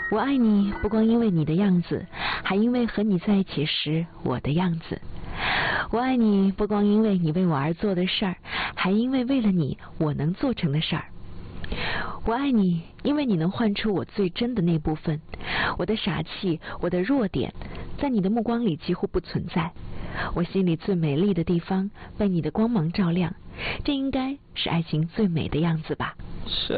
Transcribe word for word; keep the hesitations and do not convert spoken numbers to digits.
我爱你不光因为你的样子，还因为和你在一起时我的样子。我爱你不光因为你为我而做的事儿，还因为为了你我能做成的事儿。我爱你因为你能唤出我最真的那部分，我的傻气，我的弱点，在你的目光里几乎不存在。我心里最美丽的地方被你的光芒照亮，这应该是爱情最美的样子吧。 是